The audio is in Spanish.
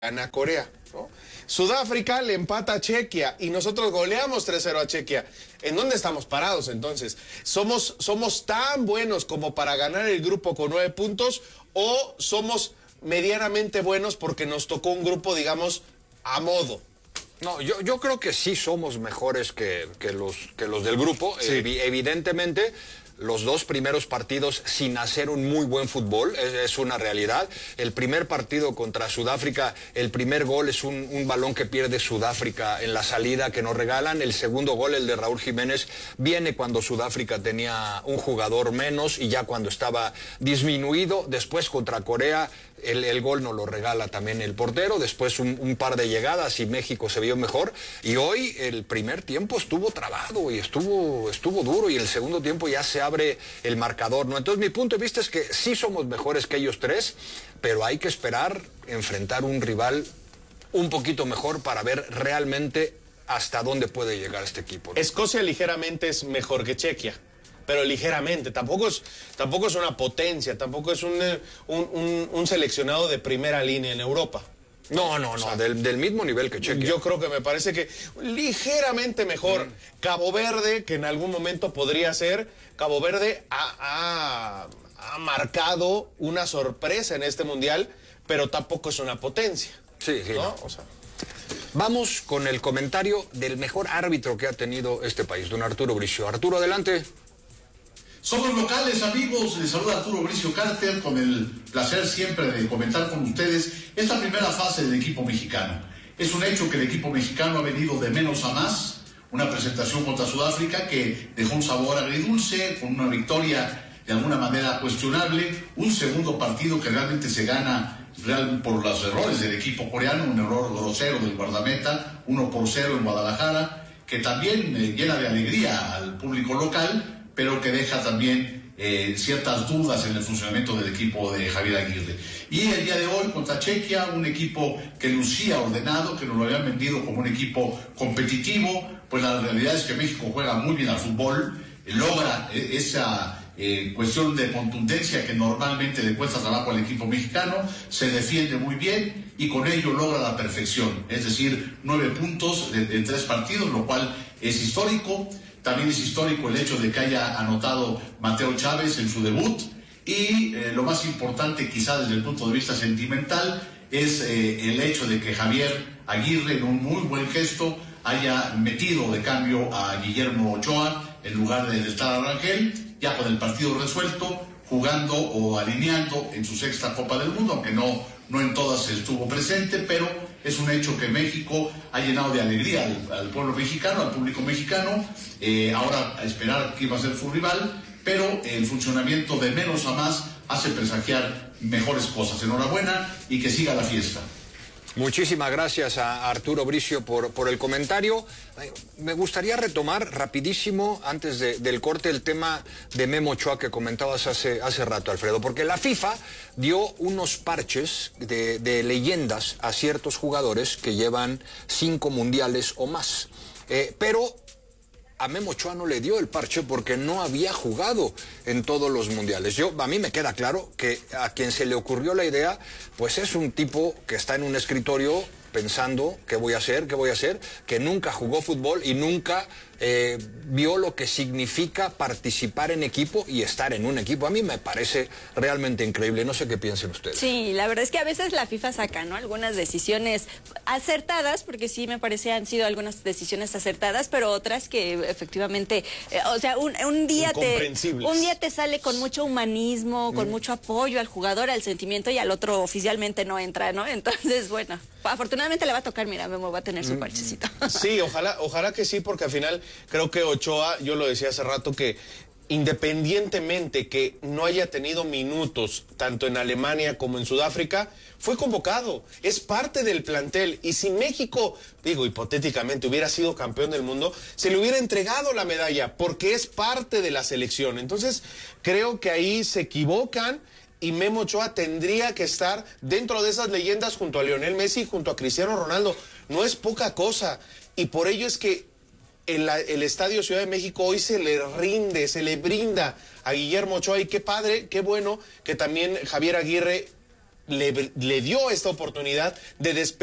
gana Corea, ¿no? Sudáfrica le empata a Chequia y nosotros goleamos 3-0 a Chequia. ¿En dónde estamos parados entonces? ¿Somos tan buenos como para ganar el grupo con 9 puntos o somos medianamente buenos porque nos tocó un grupo, digamos, a modo? No, yo creo que sí somos mejores que los del grupo. Sí. Evidentemente, los dos primeros partidos sin hacer un muy buen fútbol, es una realidad. El primer partido contra Sudáfrica, el primer gol es un balón que pierde Sudáfrica en la salida que nos regalan. El segundo gol, el de Raúl Jiménez, viene cuando Sudáfrica tenía un jugador menos y ya cuando estaba disminuido. Después contra Corea, el gol nos lo regala también el portero. Después un par de llegadas y México se vio mejor. Y hoy el primer tiempo estuvo trabado y estuvo duro, y el segundo tiempo ya se abre el marcador, ¿no? Entonces mi punto de vista es que sí somos mejores que ellos tres, pero hay que esperar enfrentar un rival un poquito mejor para ver realmente hasta dónde puede llegar este equipo, ¿no? Escocia ligeramente es mejor que Chequia, pero ligeramente, tampoco es una potencia, tampoco es un seleccionado de primera línea en Europa. No, o sea, del mismo nivel que Chequia. Yo creo que me parece que ligeramente mejor. Cabo Verde, que en algún momento podría ser, Cabo Verde ha marcado una sorpresa en este mundial, pero tampoco es una potencia. Sí, ¿no? no. O sea, vamos con el comentario del mejor árbitro que ha tenido este país, don Arturo Bricio. Arturo, adelante. Somos locales, amigos. Les saluda Arturo Bricio Carter con el placer siempre de comentar con ustedes esta primera fase del equipo mexicano. Es un hecho que el equipo mexicano ha venido de menos a más. Una presentación contra Sudáfrica que dejó un sabor agridulce, con una victoria de alguna manera cuestionable. Un segundo partido que realmente se gana por los errores del equipo coreano, un error grosero del guardameta, 1-0 en Guadalajara, que también llena de alegría al público local, pero que deja también ciertas dudas en el funcionamiento del equipo de Javier Aguirre. Y el día de hoy contra Chequia, un equipo que lucía ordenado, que nos lo habían vendido como un equipo competitivo, pues la realidad es que México juega muy bien al fútbol, logra esa cuestión de contundencia que normalmente le cuesta trabajo al equipo mexicano, se defiende muy bien y con ello logra la perfección, es decir, 9 puntos en 3 partidos, lo cual es histórico. También es histórico el hecho de que haya anotado Mateo Chávez en su debut y lo más importante quizá desde el punto de vista sentimental es el hecho de que Javier Aguirre en un muy buen gesto haya metido de cambio a Guillermo Ochoa en lugar de estar a Rangel, ya con el partido resuelto, jugando o alineando en su 6ª Copa del Mundo, aunque no en todas estuvo presente, pero es un hecho que México ha llenado de alegría al pueblo mexicano, al público mexicano. Ahora a esperar quién va a ser su rival, pero el funcionamiento de menos a más hace presagiar mejores cosas. Enhorabuena y que siga la fiesta. Muchísimas gracias a Arturo Bricio por el comentario. Me gustaría retomar rapidísimo, antes del corte, el tema de Memo Ochoa que comentabas hace rato, Alfredo, porque la FIFA dio unos parches de leyendas a ciertos jugadores que llevan 5 mundiales o más. Pero a Memo Ochoa no le dio el parche porque no había jugado en todos los mundiales. A mí me queda claro que a quien se le ocurrió la idea, pues es un tipo que está en un escritorio pensando qué voy a hacer, que nunca jugó fútbol y nunca vio lo que significa participar en equipo y estar en un equipo. A mí me parece realmente increíble. No sé qué piensen ustedes. Sí, la verdad es que a veces la FIFA saca, ¿no?, algunas decisiones acertadas, porque sí me parece han sido algunas decisiones acertadas, pero otras que efectivamente, o sea, un día te sale con mucho humanismo, con mucho apoyo al jugador, al sentimiento, y al otro oficialmente no entra, ¿no? Entonces, bueno, afortunadamente le va a tocar, mira, Memo va a tener su parchecito. Sí, ojalá que sí, porque al final creo que Ochoa, yo lo decía hace rato, que independientemente que no haya tenido minutos tanto en Alemania como en Sudáfrica, fue convocado, es parte del plantel, y si México, digo hipotéticamente, hubiera sido campeón del mundo, se le hubiera entregado la medalla, porque es parte de la selección. Entonces creo que ahí se equivocan y Memo Ochoa tendría que estar dentro de esas leyendas junto a Lionel Messi, junto a Cristiano Ronaldo. No es poca cosa, y por ello es que el Estadio Ciudad de México hoy se le rinde, se le brinda a Guillermo Ochoa, y qué padre, qué bueno que también Javier Aguirre le dio esta oportunidad de despedir